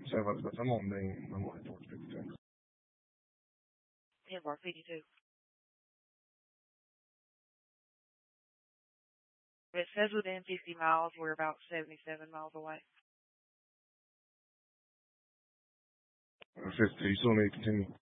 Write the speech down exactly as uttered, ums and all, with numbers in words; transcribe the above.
Sorry about this, but I'm on main. I'm on towards fifty-two. ten bar fifty-two. It says within fifty miles. We're about seventy-seven miles away. fifty, you still need to continue.